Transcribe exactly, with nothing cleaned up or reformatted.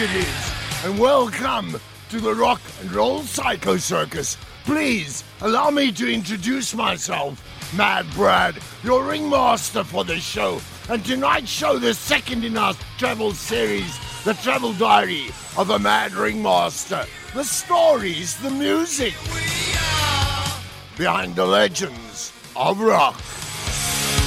it is, and welcome to the Rock and Roll Psycho Circus. Please allow me to introduce myself, Mad Brad, your ringmaster for the show, and tonight's show, the second in our travel series, the travel diary of a mad ringmaster, the stories, the music behind the legends of rock.